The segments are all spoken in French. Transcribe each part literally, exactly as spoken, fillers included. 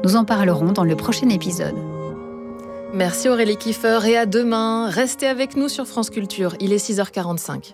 Nous en parlerons dans le prochain épisode. Merci Aurélie Kiefer et à demain. Restez avec nous sur France Culture, il est six heures quarante-cinq.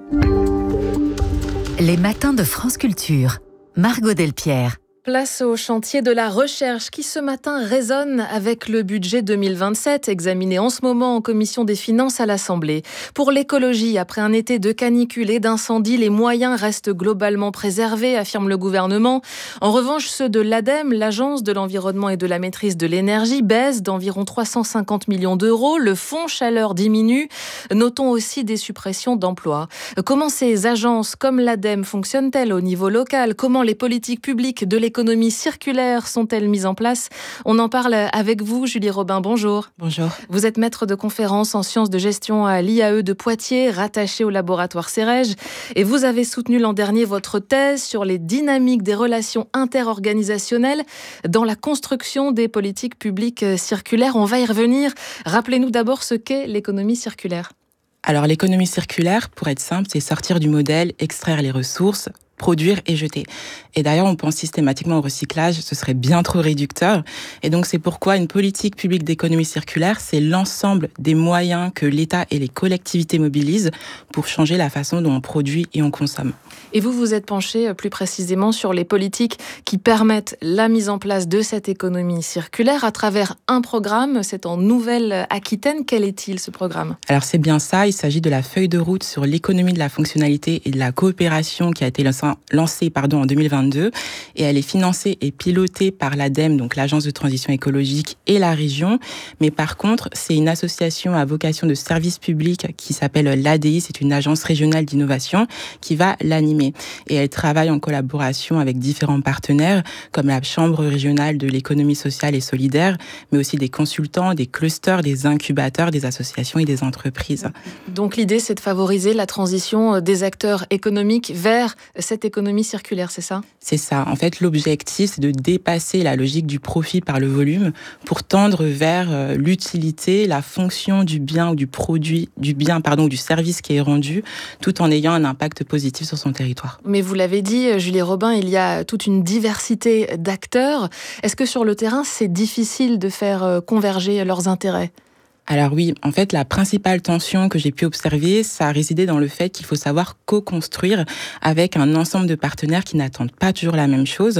Les matins de France Culture, Margot Delpierre. Place au chantier de la recherche qui ce matin résonne avec le budget deux mille vingt-sept examiné en ce moment en commission des finances à l'Assemblée. Pour l'écologie, après un été de canicule et d'incendie, les moyens restent globalement préservés, affirme le gouvernement. En revanche, ceux de l'ADEME, l'Agence de l'environnement et de la maîtrise de l'énergie, baissent d'environ trois cent cinquante millions d'euros. Le fonds chaleur diminue. Notons aussi des suppressions d'emplois. Comment ces agences comme l'ADEME fonctionnent-elles au niveau local ? Comment les politiques publiques de l'économie L'économie circulaire sont-elles mises en place ? On en parle avec vous, Julie Robin, bonjour. Bonjour. Vous êtes maître de conférences en sciences de gestion à l'I A E de Poitiers, rattaché au laboratoire CEREJ, et vous avez soutenu l'an dernier votre thèse sur les dynamiques des relations interorganisationnelles dans la construction des politiques publiques circulaires. On va y revenir. Rappelez-nous d'abord ce qu'est l'économie circulaire. Alors l'économie circulaire, pour être simple, c'est sortir du modèle, extraire les ressources, produire et jeter. Et d'ailleurs, on pense systématiquement au recyclage, ce serait bien trop réducteur. Et donc, c'est pourquoi une politique publique d'économie circulaire, c'est l'ensemble des moyens que l'État et les collectivités mobilisent pour changer la façon dont on produit et on consomme. Et vous, vous êtes penché plus précisément sur les politiques qui permettent la mise en place de cette économie circulaire à travers un programme. C'est en Nouvelle-Aquitaine. Quel est-il, ce programme ? Alors, c'est bien ça. Il s'agit de la feuille de route sur l'économie de la fonctionnalité et de la coopération qui a été lancée lancée pardon, en deux mille vingt-deux, et elle est financée et pilotée par l'ADEME, donc l'Agence de transition écologique, et la région. Mais par contre, c'est une association à vocation de service public qui s'appelle l'A D I, c'est une agence régionale d'innovation, qui va l'animer. Et elle travaille en collaboration avec différents partenaires, comme la Chambre régionale de l'économie sociale et solidaire, mais aussi des consultants, des clusters, des incubateurs, des associations et des entreprises. Donc l'idée, c'est de favoriser la transition des acteurs économiques vers cette économie circulaire, c'est ça ? C'est ça. En fait, l'objectif, c'est de dépasser la logique du profit par le volume pour tendre vers euh, l'utilité, la fonction du bien ou du produit, du bien, pardon, ou du service qui est rendu, tout en ayant un impact positif sur son territoire. Mais vous l'avez dit, Julie Robin, il y a toute une diversité d'acteurs. Est-ce que sur le terrain, c'est difficile de faire converger leurs intérêts ? Alors oui, en fait, la principale tension que j'ai pu observer, ça a résidé dans le fait qu'il faut savoir co-construire avec un ensemble de partenaires qui n'attendent pas toujours la même chose.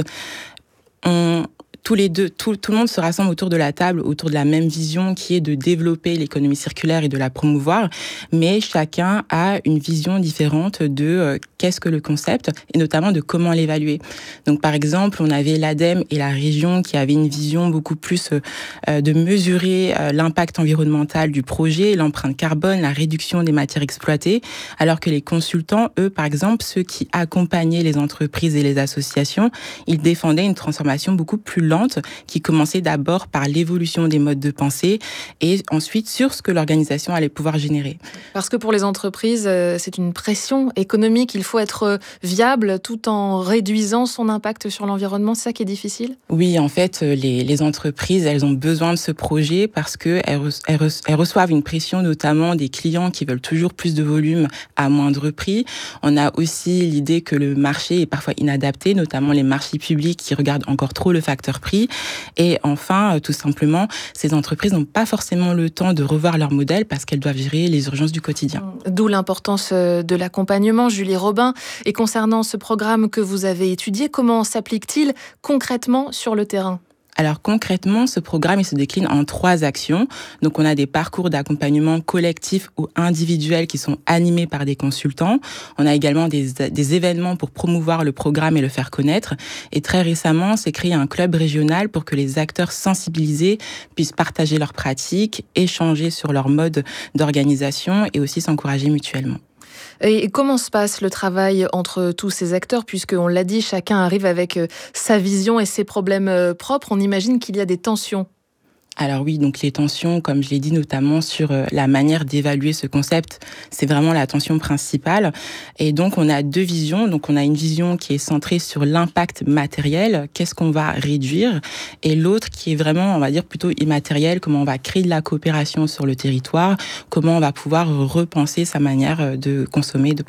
On... Tous les deux, tout, tout le monde se rassemble autour de la table, autour de la même vision qui est de développer l'économie circulaire et de la promouvoir, mais chacun a une vision différente de euh, qu'est-ce que le concept et notamment de comment l'évaluer. Donc par exemple, on avait l'ADEME et la région qui avaient une vision beaucoup plus euh, de mesurer euh, l'impact environnemental du projet, l'empreinte carbone, la réduction des matières exploitées, alors que les consultants, eux, par exemple, ceux qui accompagnaient les entreprises et les associations, ils défendaient une transformation beaucoup plus lente qui commençait d'abord par l'évolution des modes de pensée et ensuite sur ce que l'organisation allait pouvoir générer. Parce que pour les entreprises, c'est une pression économique, il faut être viable tout en réduisant son impact sur l'environnement, c'est ça qui est difficile ? Oui, en fait, les, les entreprises, elles ont besoin de ce projet parce qu'elles elles, elles reçoivent une pression notamment des clients qui veulent toujours plus de volume à moindre prix. On a aussi l'idée que le marché est parfois inadapté, notamment les marchés publics qui regardent encore trop le facteur prix. Et enfin, tout simplement, ces entreprises n'ont pas forcément le temps de revoir leur modèle parce qu'elles doivent gérer les urgences du quotidien. D'où l'importance de l'accompagnement. Julie Robin, et concernant ce programme que vous avez étudié, comment s'applique-t-il concrètement sur le terrain ? Alors concrètement, ce programme il se décline en trois actions. Donc on a des parcours d'accompagnement collectif ou individuels qui sont animés par des consultants. On a également des, des événements pour promouvoir le programme et le faire connaître. Et très récemment, s'est créé un club régional pour que les acteurs sensibilisés puissent partager leurs pratiques, échanger sur leur mode d'organisation et aussi s'encourager mutuellement. Et comment se passe le travail entre tous ces acteurs, puisqu'on l'a dit, chacun arrive avec sa vision et ses problèmes propres. On imagine qu'il y a des tensions. Alors oui, donc les tensions, comme je l'ai dit, notamment sur la manière d'évaluer ce concept, c'est vraiment la tension principale. Et donc, on a deux visions. Donc, on a une vision qui est centrée sur l'impact matériel, qu'est-ce qu'on va réduire, et l'autre qui est vraiment, on va dire, plutôt immatériel, comment on va créer de la coopération sur le territoire, comment on va pouvoir repenser sa manière de consommer et de produire.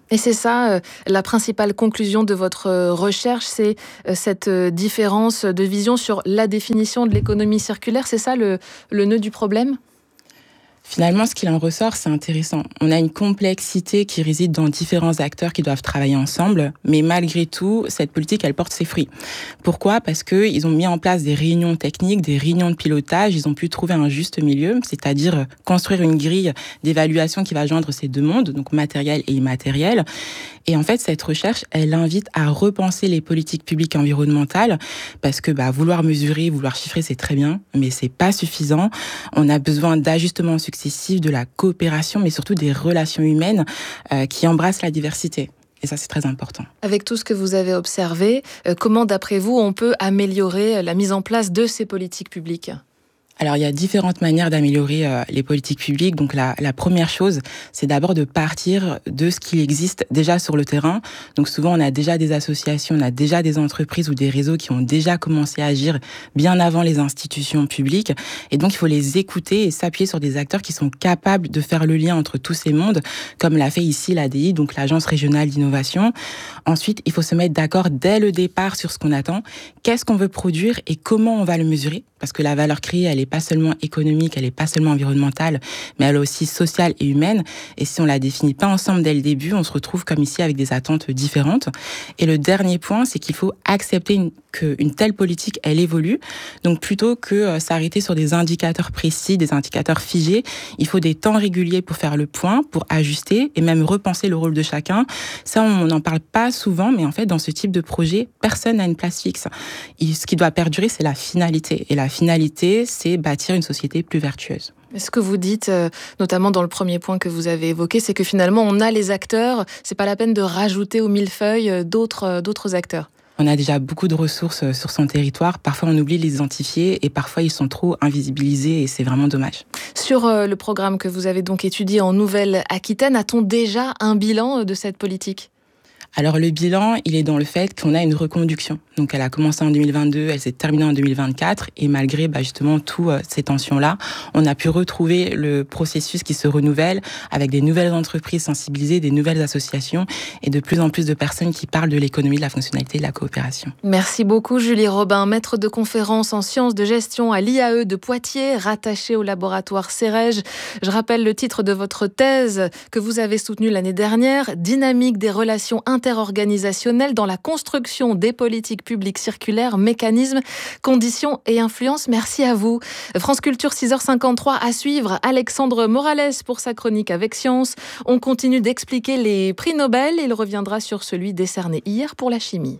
Et c'est ça, euh, la principale conclusion de votre euh, recherche, c'est euh, cette euh, différence de vision sur la définition de l'économie circulaire. C'est ça le, le nœud du problème ? Finalement, ce qu'il en ressort, c'est intéressant. On a une complexité qui réside dans différents acteurs qui doivent travailler ensemble, mais malgré tout, cette politique, elle porte ses fruits. Pourquoi ? Parce qu'ils ont mis en place des réunions techniques, des réunions de pilotage, ils ont pu trouver un juste milieu, c'est-à-dire construire une grille d'évaluation qui va joindre ces deux mondes, donc matériel et immatériel. Et en fait, cette recherche, elle invite à repenser les politiques publiques environnementales, parce que bah, vouloir mesurer, vouloir chiffrer, c'est très bien, mais c'est pas suffisant. On a besoin d'ajustements successifs, de la coopération, mais surtout des relations humaines euh, qui embrassent la diversité. Et ça, c'est très important. Avec tout ce que vous avez observé, euh, comment, d'après vous, on peut améliorer la mise en place de ces politiques publiques ? Alors, il y a différentes manières d'améliorer euh, les politiques publiques. Donc, la, la première chose, c'est d'abord de partir de ce qui existe déjà sur le terrain. Donc, souvent, on a déjà des associations, on a déjà des entreprises ou des réseaux qui ont déjà commencé à agir bien avant les institutions publiques. Et donc, il faut les écouter et s'appuyer sur des acteurs qui sont capables de faire le lien entre tous ces mondes, comme l'a fait ici l'A D I, donc l'Agence régionale d'innovation. Ensuite, il faut se mettre d'accord dès le départ sur ce qu'on attend, qu'est-ce qu'on veut produire et comment on va le mesurer. Parce que la valeur créée, elle n'est pas seulement économique, elle n'est pas seulement environnementale, mais elle est aussi sociale et humaine. Et si on la définit pas ensemble dès le début, on se retrouve comme ici avec des attentes différentes. Et le dernier point, c'est qu'il faut accepter une, qu'une telle politique, elle évolue. Donc plutôt que euh, s'arrêter sur des indicateurs précis, des indicateurs figés, il faut des temps réguliers pour faire le point, pour ajuster et même repenser le rôle de chacun. Ça, on n'en parle pas souvent, mais en fait, dans ce type de projet, personne n'a une place fixe. Et ce qui doit perdurer, c'est la finalité. Et la finalité, c'est bâtir une société plus vertueuse. Ce que vous dites, euh, notamment dans le premier point que vous avez évoqué, c'est que finalement, on a les acteurs, c'est pas la peine de rajouter au millefeuille euh, d'autres, euh, d'autres acteurs. On a déjà beaucoup de ressources sur son territoire. Parfois, on oublie de les identifier et parfois, ils sont trop invisibilisés et c'est vraiment dommage. Sur euh, le programme que vous avez donc étudié en Nouvelle-Aquitaine, a-t-on déjà un bilan de cette politique ? Alors, le bilan, il est dans le fait qu'on a une reconduction. Donc, elle a commencé en deux mille vingt-deux, elle s'est terminée en deux mille vingt-quatre. Et malgré bah, justement toutes euh, ces tensions-là, on a pu retrouver le processus qui se renouvelle avec des nouvelles entreprises sensibilisées, des nouvelles associations et de plus en plus de personnes qui parlent de l'économie, de la fonctionnalité et de la coopération. Merci beaucoup, Julie Robin, maître de conférence en sciences de gestion à l'I A E de Poitiers, rattachée au laboratoire CEREG. Je rappelle le titre de votre thèse que vous avez soutenue l'année dernière, « Dynamique des relations interorganisationnelles dans la construction des politiques publiques circulaires, mécanismes, conditions et influences ». Merci à vous. France Culture, six heures cinquante-trois à suivre. Alexandre Morales pour sa chronique Avec Science. On continue d'expliquer les prix Nobel. Il reviendra sur celui décerné hier pour la chimie.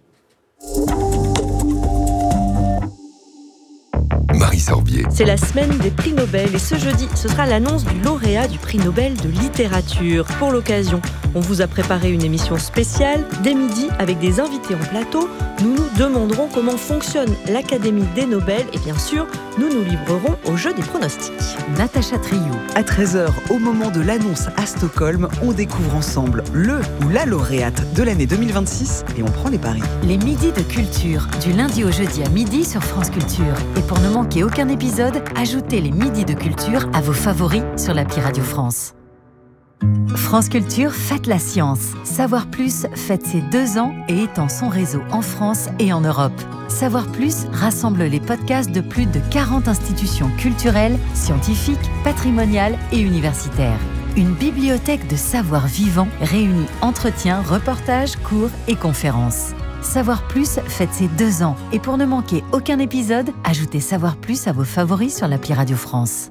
Marie Sorbier. C'est la semaine des prix Nobel et ce jeudi, ce sera l'annonce du lauréat du prix Nobel de littérature. Pour l'occasion, on vous a préparé une émission spéciale dès midi avec des invités en plateau. Nous nous demanderons comment fonctionne l'Académie des Nobel et bien sûr, nous nous livrerons au jeu des pronostics. Natacha Triou. À treize heures, au moment de l'annonce à Stockholm, on découvre ensemble le ou la lauréate de l'année deux mille vingt-six et on prend les paris. Les midis de culture, du lundi au jeudi à midi sur France Culture. Et pour ne manquer aucun épisode, ajoutez les midis de culture à vos favoris sur l'appli Radio France. France Culture, faites la science. Savoir Plus fête ses deux ans et étend son réseau en France et en Europe. Savoir Plus rassemble les podcasts de plus de quarante institutions culturelles, scientifiques, patrimoniales et universitaires. Une bibliothèque de savoir vivant réunit entretiens, reportages, cours et conférences. Savoir Plus fête ses deux ans et pour ne manquer aucun épisode, ajoutez Savoir Plus à vos favoris sur l'appli Radio France.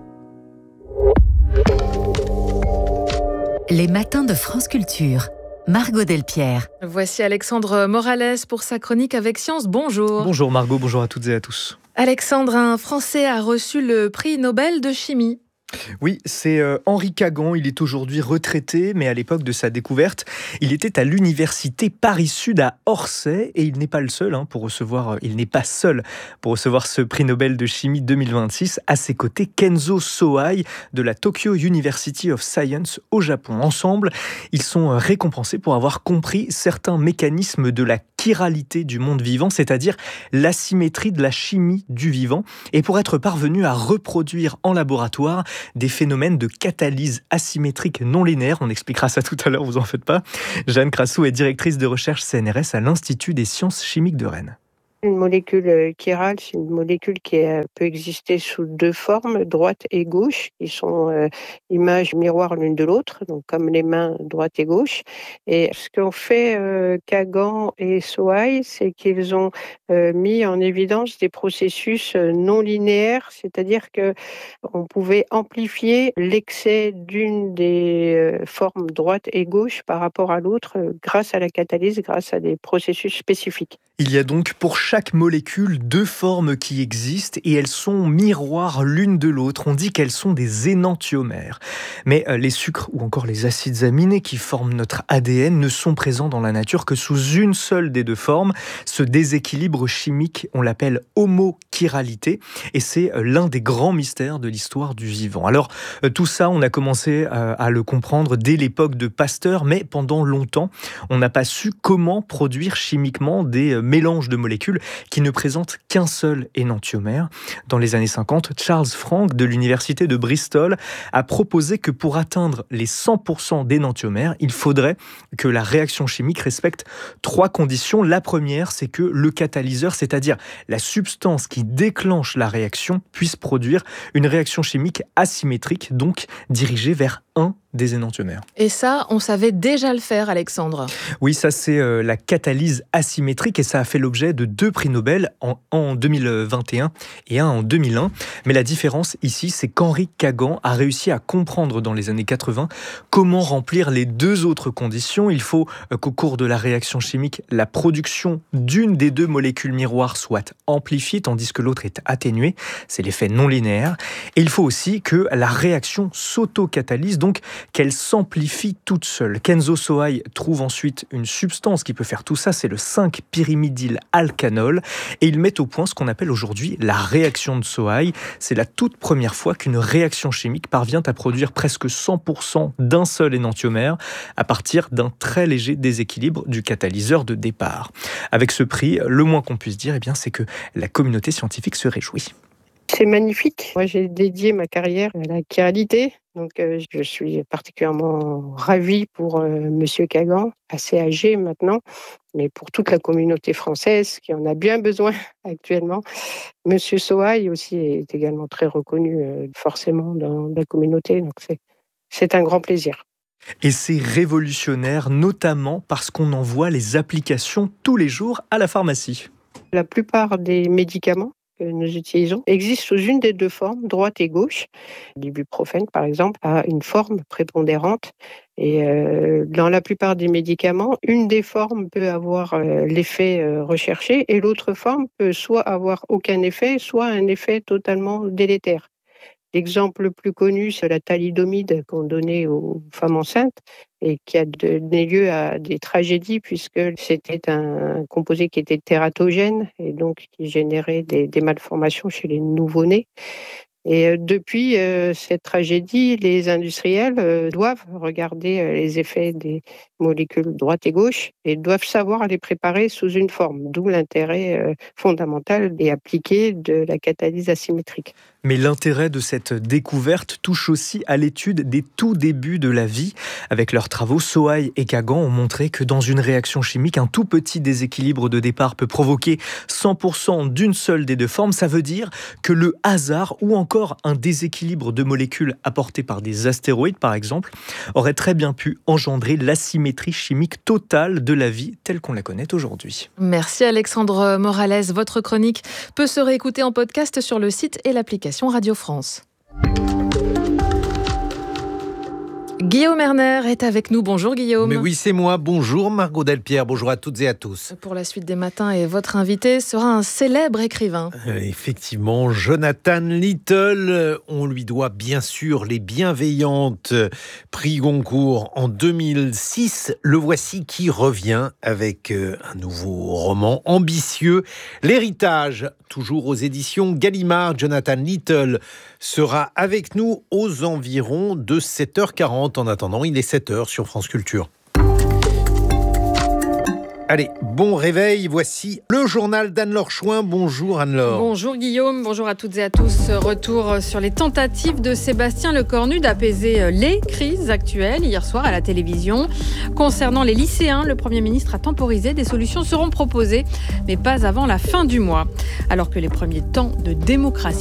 Les matins de France Culture. Margot Delpierre. Voici Alexandre Morales pour sa chronique Avec Science. Bonjour. Bonjour Margot, bonjour à toutes et à tous. Alexandre, un Français a reçu le prix Nobel de chimie. Oui, c'est euh, Henri Cagan. Il est aujourd'hui retraité, mais à l'époque de sa découverte, il était à l'université Paris-Sud à Orsay et il n'est pas le seul hein, pour recevoir. Il n'est pas seul pour recevoir ce prix Nobel de chimie deux mille vingt-six. À ses côtés, Kenzo Sohai de la Tokyo University of Science au Japon. Ensemble, ils sont récompensés pour avoir compris certains mécanismes de la chiralité du monde vivant, c'est-à-dire l'asymétrie de la chimie du vivant, et pour être parvenu à reproduire en laboratoire des phénomènes de catalyse asymétrique non linéaire. On expliquera ça tout à l'heure, vous en faites pas. Jeanne Crassou est directrice de recherche C N R S à l'Institut des sciences chimiques de Rennes. Une molécule chirale, c'est une molécule qui peut exister sous deux formes, droite et gauche, qui sont euh, images miroirs l'une de l'autre, donc comme les mains droite et gauche. Et ce qu'ont fait euh, Kagan et Sohai, c'est qu'ils ont euh, mis en évidence des processus non linéaires, c'est-à-dire que on pouvait amplifier l'excès d'une des euh, formes droite et gauche par rapport à l'autre euh, grâce à la catalyse, grâce à des processus spécifiques. Il y a donc pour chaque molécule deux formes qui existent et elles sont miroirs l'une de l'autre. On dit qu'elles sont des énantiomères. Mais les sucres ou encore les acides aminés qui forment notre A D N ne sont présents dans la nature que sous une seule des deux formes. Ce déséquilibre chimique, on l'appelle homochiralité et c'est l'un des grands mystères de l'histoire du vivant. Alors tout ça, on a commencé à le comprendre dès l'époque de Pasteur, mais pendant longtemps, on n'a pas su comment produire chimiquement des mélange de molécules qui ne présentent qu'un seul énantiomère. Dans les années cinquante, Charles Frank de l'université de Bristol a proposé que pour atteindre les cent pour cent d'énantiomères, il faudrait que la réaction chimique respecte trois conditions. La première, c'est que le catalyseur, c'est-à-dire la substance qui déclenche la réaction, puisse produire une réaction chimique asymétrique, donc dirigée vers un des énantiomères. Et ça, on savait déjà le faire, Alexandre. Oui, ça c'est euh, la catalyse asymétrique et ça a fait l'objet de deux prix Nobel en, en deux mille vingt et un et un en deux mille un. Mais la différence ici, c'est qu'Henri Kagan a réussi à comprendre dans les années quatre-vingts comment remplir les deux autres conditions. Il faut euh, qu'au cours de la réaction chimique, la production d'une des deux molécules miroirs soit amplifiée tandis que l'autre est atténuée. C'est l'effet non linéaire. Et il faut aussi que la réaction s'auto-catalyse, donc qu'elle s'amplifie toute seule. Kenzo Sohai trouve ensuite une substance qui peut faire tout ça, c'est le cinq pyrimidyle alcanol, et il met au point ce qu'on appelle aujourd'hui la réaction de Sohai. C'est la toute première fois qu'une réaction chimique parvient à produire presque cent pour cent d'un seul énantiomère à partir d'un très léger déséquilibre du catalyseur de départ. Avec ce prix, le moins qu'on puisse dire, eh bien, c'est que la communauté scientifique se réjouit. C'est magnifique. Moi, j'ai dédié ma carrière à la chiralité. Donc, euh, je suis particulièrement ravie pour euh, Monsieur Kagan, assez âgé maintenant, mais pour toute la communauté française qui en a bien besoin actuellement. Monsieur Sohai aussi est également très reconnu, euh, forcément, dans la communauté. Donc, c'est, c'est un grand plaisir. Et c'est révolutionnaire, notamment parce qu'on en voit les applications tous les jours à la pharmacie. La plupart des médicaments que nous utilisons existent sous une des deux formes, droite et gauche. L'ibuprofène, par exemple, a une forme prépondérante. Et euh, dans la plupart des médicaments, une des formes peut avoir euh, l'effet euh, recherché et l'autre forme peut soit avoir aucun effet, soit un effet totalement délétère. L'exemple le plus connu, c'est la thalidomide qu'on donnait aux femmes enceintes et qui a donné lieu à des tragédies puisque c'était un composé qui était tératogène et donc qui générait des, des malformations chez les nouveau-nés. Et depuis euh, cette tragédie, les industriels euh, doivent regarder euh, les effets des molécules droite et gauche et doivent savoir les préparer sous une forme, d'où l'intérêt euh, fondamental et appliqué de la catalyse asymétrique. Mais l'intérêt de cette découverte touche aussi à l'étude des tout débuts de la vie. Avec leurs travaux, Sohai et Kagan ont montré que dans une réaction chimique, un tout petit déséquilibre de départ peut provoquer cent pour cent d'une seule des deux formes. Ça veut dire que le hasard ou encore un déséquilibre de molécules apporté par des astéroïdes, par exemple, aurait très bien pu engendrer l'asymétrie chimique totale de la vie telle qu'on la connaît aujourd'hui. Merci Alexandre Morales. Votre chronique peut se réécouter en podcast sur le site et l'application Radio France. Guillaume Erner est avec nous. Bonjour Guillaume. Mais oui, c'est moi. Bonjour Margot Delpierre. Bonjour à toutes et à tous. Pour la suite des matins, et votre invité sera un célèbre écrivain. Euh, effectivement, Jonathan Little. On lui doit bien sûr les Bienveillantes, prix Goncourt en deux mille six. Le voici qui revient avec euh, un nouveau roman ambitieux. L'Héritage, toujours aux éditions Gallimard. Jonathan Little sera avec nous aux environs de sept heures quarante. En attendant, il est sept heures sur France Culture. Allez, bon réveil, voici le journal d'Anne-Laure Chouin. Bonjour Anne-Laure. Bonjour Guillaume, bonjour à toutes et à tous. Retour sur les tentatives de Sébastien Lecornu d'apaiser les crises actuelles hier soir à la télévision. Concernant les lycéens, le Premier ministre a temporisé. Des solutions seront proposées, mais pas avant la fin du mois. Alors que les premiers temps de démocratie